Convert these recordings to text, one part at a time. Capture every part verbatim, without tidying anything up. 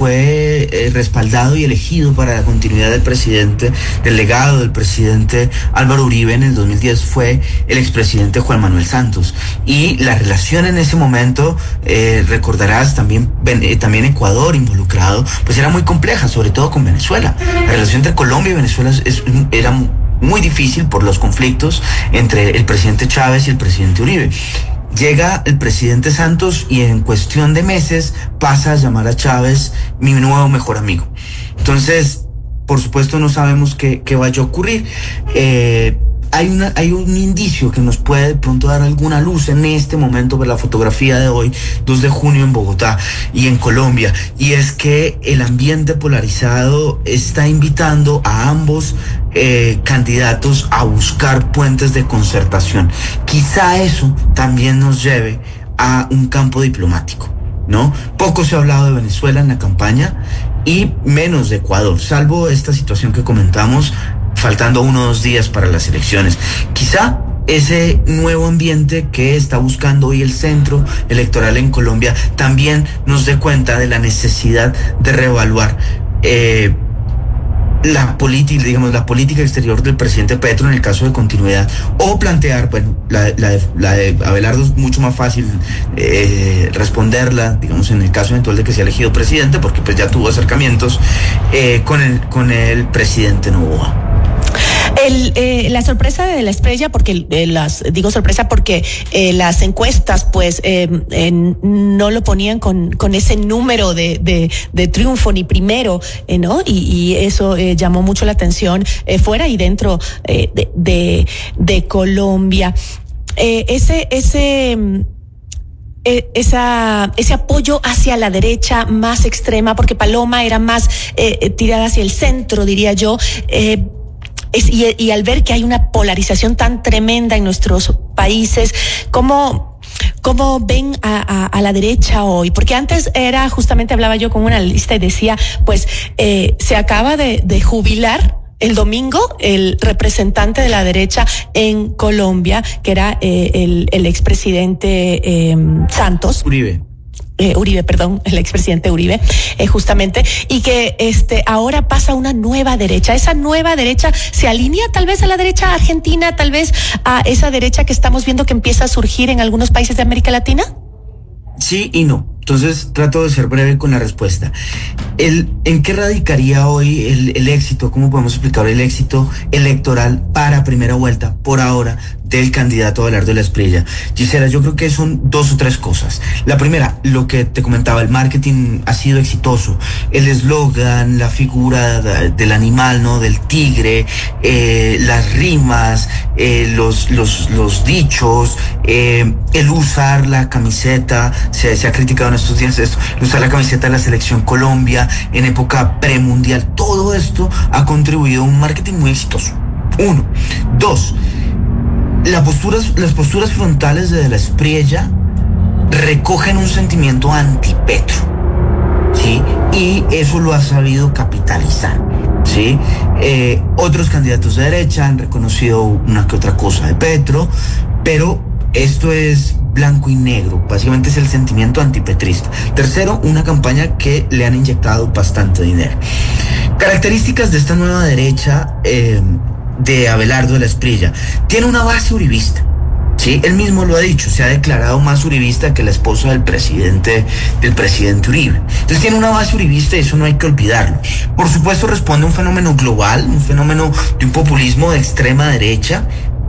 fue eh, respaldado y elegido para la continuidad del presidente, del legado del presidente Álvaro Uribe en el dos mil diez fue el expresidente Juan Manuel Santos. Y la relación en ese momento, eh, recordarás, también, eh, también Ecuador involucrado, pues era muy compleja, sobre todo con Venezuela. La relación entre Colombia y Venezuela es, es, era muy difícil por los conflictos entre el presidente Chávez y el presidente Uribe. Llega el presidente Santos y en cuestión de meses pasa a llamar a Chávez mi nuevo mejor amigo. Entonces, por supuesto, no sabemos qué, qué vaya a ocurrir. Eh, hay, una, hay un indicio que nos puede de pronto dar alguna luz en este momento por la fotografía de hoy, dos de junio en Bogotá y en Colombia, y es que el ambiente polarizado está invitando a ambos eh, candidatos a buscar puentes de concertación. Quizá eso también nos lleve a un campo diplomático, ¿no? Poco se ha hablado de Venezuela en la campaña y menos de Ecuador, salvo esta situación que comentamos, faltando uno o dos días para las elecciones. Quizá ese nuevo ambiente que está buscando hoy el centro electoral en Colombia también nos dé cuenta de la necesidad de reevaluar eh, la política, digamos, la política exterior del presidente Petro en el caso de continuidad, o plantear, bueno, la, la, de, la de Abelardo es mucho más fácil eh, responderla, digamos, en el caso eventual de que sea elegido presidente, porque pues ya tuvo acercamientos eh, con el, con el presidente Noboa. El, eh, la sorpresa de la Espriella, porque eh, las digo sorpresa porque eh, las encuestas pues eh, eh, no lo ponían con, con ese número de, de, de triunfo ni primero, eh, ¿no? Y, y eso eh, llamó mucho la atención eh, fuera y dentro eh, de, de, de Colombia. Eh, ese, ese, Eh, esa, ese apoyo hacia la derecha más extrema, porque Paloma era más eh, tirada hacia el centro, diría yo, eh, es, y, y al ver que hay una polarización tan tremenda en nuestros países, ¿cómo, cómo ven a, a, a la derecha hoy? Porque antes era, justamente hablaba yo con una lista y decía, pues eh, se acaba de, de jubilar el domingo el representante de la derecha en Colombia, que era eh, el, el expresidente eh, Santos. Uribe. Eh, Uribe, perdón, el expresidente Uribe, eh, justamente, y que este ahora pasa una nueva derecha. Esa nueva derecha se alinea tal vez a la derecha argentina, tal vez a esa derecha que estamos viendo que empieza a surgir en algunos países de América Latina. Sí y no. Entonces trato de ser breve con la respuesta. El, ¿En qué radicaría hoy el, el éxito? ¿Cómo podemos explicar el éxito electoral para primera vuelta, por ahora, del candidato Abelardo de la Espriella? Gisela, yo creo que son dos o tres cosas. La primera, lo que te comentaba, el marketing ha sido exitoso. El eslogan, la figura del animal, ¿no? Del tigre, eh, las rimas, eh, los, los, los dichos, eh, el usar la camiseta, se, se ha criticado en estos días esto, el usar la camiseta de la selección Colombia en época premundial. Todo esto ha contribuido a un marketing muy exitoso. Uno. Dos. Las posturas, las posturas frontales de, de la Espriella recogen un sentimiento anti-Petro, ¿sí? Y eso lo ha sabido capitalizar, ¿sí? Eh, otros candidatos de derecha han reconocido una que otra cosa de Petro, pero esto es blanco y negro, básicamente es el sentimiento antipetrista. Tercero, una campaña que le han inyectado bastante dinero. Características de esta nueva derecha eh, de Abelardo de la Espriella: tiene una base uribista, ¿sí? Él mismo lo ha dicho, se ha declarado más uribista que la esposa del presidente, del presidente Uribe. Entonces tiene una base uribista y eso no hay que olvidarlo. Por supuesto responde a un fenómeno global, un fenómeno de un populismo de extrema derecha,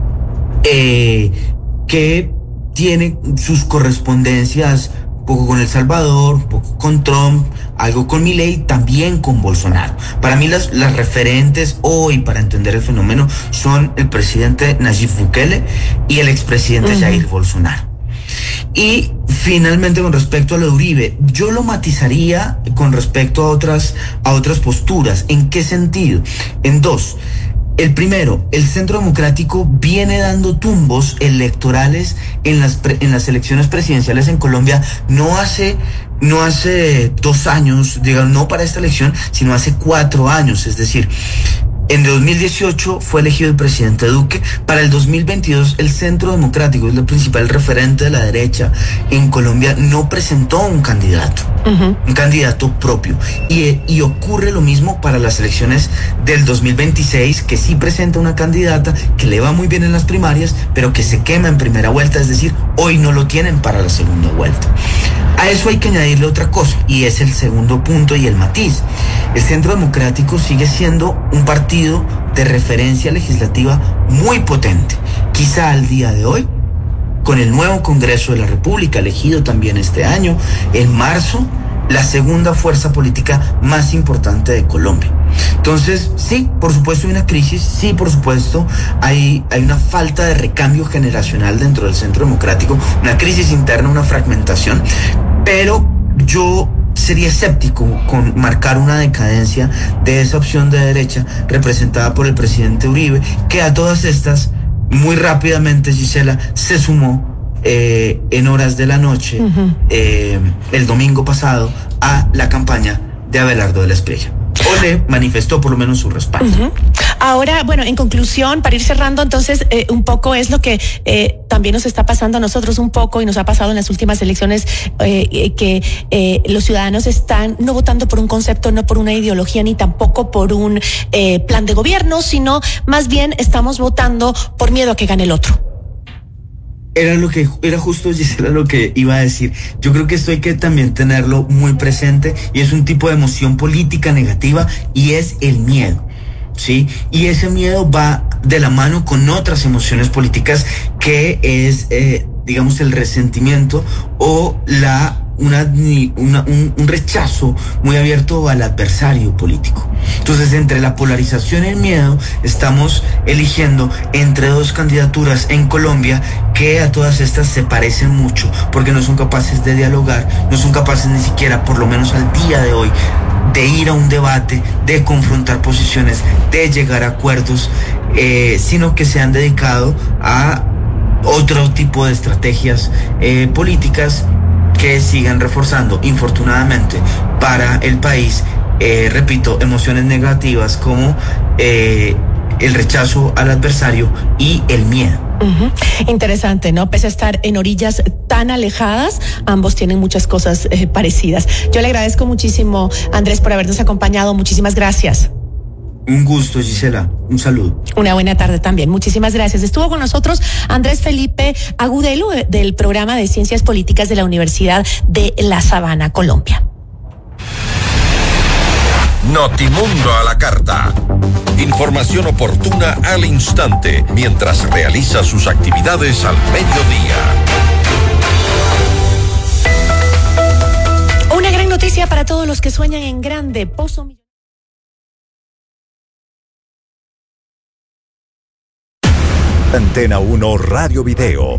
eh, que tiene sus correspondencias un poco con El Salvador, un poco con Trump, algo con Milei, también con Bolsonaro. Para mí las, las referentes hoy para entender el fenómeno son el presidente Nayib Bukele y el expresidente uh-huh. Jair Bolsonaro. Y finalmente, con respecto a lo de Uribe, yo lo matizaría con respecto a otras, a otras posturas. ¿En qué sentido? En dos. El primero, el Centro Democrático viene dando tumbos electorales en las pre, en las elecciones presidenciales en Colombia, no hace no hace dos años, digamos, no para esta elección, sino hace cuatro años. Es decir, En dos mil dieciocho fue elegido el presidente Duque. Para el dos mil veintidós, el Centro Democrático, es el principal referente de la derecha en Colombia, no presentó un candidato, uh-huh. un candidato propio. Y, y ocurre lo mismo para las elecciones del dos mil veintiséis, que sí presenta una candidata que le va muy bien en las primarias, pero que se quema en primera vuelta, es decir, hoy no lo tienen para la segunda vuelta. A eso hay que añadirle otra cosa, y es el segundo punto y el matiz. El Centro Democrático sigue siendo un partido de referencia legislativa muy potente. Quizá al día de hoy, con el nuevo Congreso de la República, elegido también este año, en marzo, la segunda fuerza política más importante de Colombia. Entonces, sí, por supuesto hay una crisis, sí, por supuesto hay, hay una falta de recambio generacional dentro del Centro Democrático, una crisis interna, una fragmentación, pero yo sería escéptico con marcar una decadencia de esa opción de derecha representada por el presidente Uribe, que a todas estas, muy rápidamente, Gisela, se sumó Eh, en horas de la noche, uh-huh. eh, el domingo pasado, a la campaña de Abelardo de la Espriella. O le manifestó por lo menos su respaldo. Uh-huh. Ahora, bueno, en conclusión, para ir cerrando, entonces, eh, un poco es lo que eh, también nos está pasando a nosotros un poco y nos ha pasado en las últimas elecciones, eh, que eh, los ciudadanos están no votando por un concepto, no por una ideología, ni tampoco por un eh, plan de gobierno, sino más bien estamos votando por miedo a que gane el otro. Era lo que, era justo, Gisela, lo que iba a decir. Yo creo que esto hay que también tenerlo muy presente, y es un tipo de emoción política negativa, y es el miedo, ¿sí? Y ese miedo va de la mano con otras emociones políticas, que es, eh, digamos, el resentimiento o la Una, una, un, un rechazo muy abierto al adversario político. Entonces, entre la polarización y el miedo, estamos eligiendo entre dos candidaturas en Colombia que a todas estas se parecen mucho, porque no son capaces de dialogar, no son capaces ni siquiera, por lo menos al día de hoy, de ir a un debate, de confrontar posiciones, de llegar a acuerdos, eh, sino que se han dedicado a otro tipo de estrategias eh, políticas que sigan reforzando, infortunadamente, para el país, eh, repito, emociones negativas como eh, el rechazo al adversario y el miedo. Uh-huh. Interesante, ¿no? Pese a estar en orillas tan alejadas, ambos tienen muchas cosas eh, parecidas. Yo le agradezco muchísimo, Andrés, por habernos acompañado. Muchísimas gracias. Un gusto, Gisela. Un saludo. Una buena tarde también. Muchísimas gracias. Estuvo con nosotros Andrés Felipe Agudelo, del programa de Ciencias Políticas de la Universidad de La Sabana, Colombia. Notimundo a la carta. Información oportuna al instante, mientras realiza sus actividades al mediodía. Una gran noticia para todos los que sueñan en grande. Pozo Antena uno Radio Video.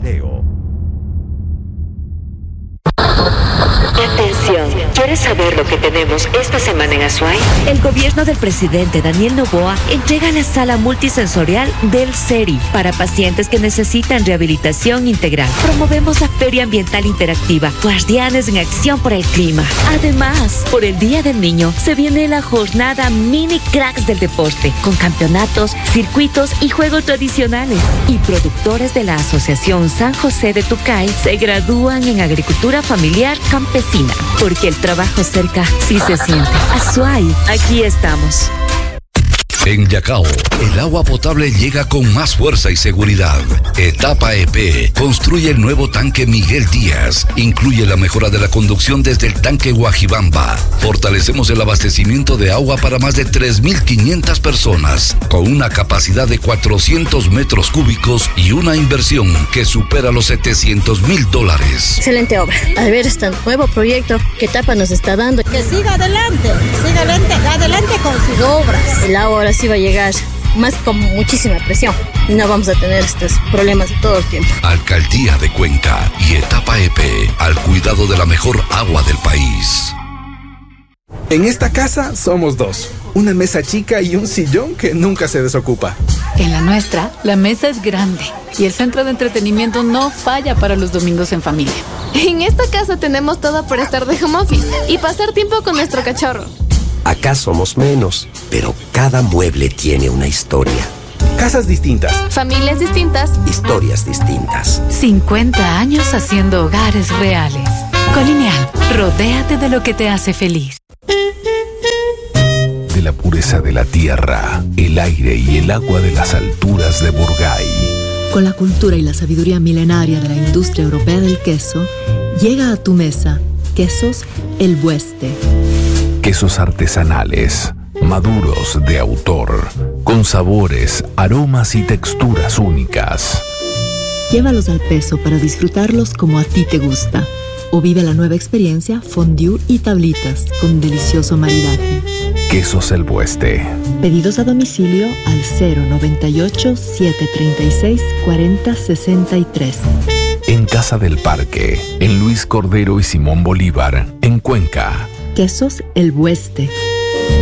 Atención, ¿quieres saber lo que tenemos esta semana en Azuay? El gobierno del presidente Daniel Noboa entrega la sala multisensorial del SERI para pacientes que necesitan rehabilitación integral. Promovemos la Feria Ambiental Interactiva, Guardianes en Acción por el Clima. Además, por el Día del Niño, se viene la jornada Mini Cracks del Deporte, con campeonatos, circuitos y juegos tradicionales. Y productores de la Asociación San José de Tucay se gradúan en Agricultura Familiar Campesina, porque el trabajo cerca sí se siente. Azuay, aquí estamos. En Yacao, el agua potable llega con más fuerza y seguridad. Etapa E P construye el nuevo tanque Miguel Díaz. Incluye la mejora de la conducción desde el tanque Guajibamba. Fortalecemos el abastecimiento de agua para más de tres mil quinientas personas, con una capacidad de cuatrocientos metros cúbicos y una inversión que supera los setecientos mil dólares. Excelente obra. Al ver este nuevo proyecto que Etapa nos está dando. Que siga adelante, siga adelante, adelante con sus obras. El agua ahora sí va a llegar más con muchísima presión y no vamos a tener estos problemas todo el tiempo. Alcaldía de Cuenca y Etapa E P, al cuidado de la mejor agua del país. En esta casa somos dos, una mesa chica y un sillón que nunca se desocupa. En la nuestra, la mesa es grande y el centro de entretenimiento no falla para los domingos en familia. En esta casa tenemos todo para estar de home office y pasar tiempo con nuestro cachorro. Aquí Acá somos menos, pero cada mueble tiene una historia. Casas distintas. Familias distintas. Historias distintas. cincuenta años haciendo hogares reales. Colineal, rodéate de lo que te hace feliz. De la pureza de la tierra, el aire y el agua de las alturas de Burgay. Con la cultura y la sabiduría milenaria de la industria europea del queso, llega a tu mesa Quesos El Bueste. Quesos artesanales, maduros de autor, con sabores, aromas y texturas únicas. Llévalos al peso para disfrutarlos como a ti te gusta. O vive la nueva experiencia fondue y tablitas con delicioso maridaje. Quesos El Bueste. Pedidos a domicilio al cero noventa y ocho, siete treinta y seis, cuarenta sesenta y tres. En Casa del Parque, en Luis Cordero y Simón Bolívar, en Cuenca. Quesos El Bueste.